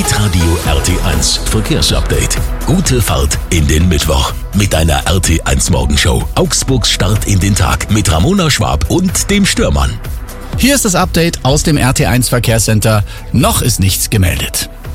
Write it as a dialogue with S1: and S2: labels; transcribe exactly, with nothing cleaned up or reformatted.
S1: Hitradio R T eins Verkehrsupdate. Gute Fahrt in den Mittwoch mit einer R T eins Morgenshow. Augsburgs Start in den Tag mit Ramona Schwab und dem Stürmann.
S2: Hier ist das Update aus dem R T eins Verkehrscenter. Noch ist nichts gemeldet.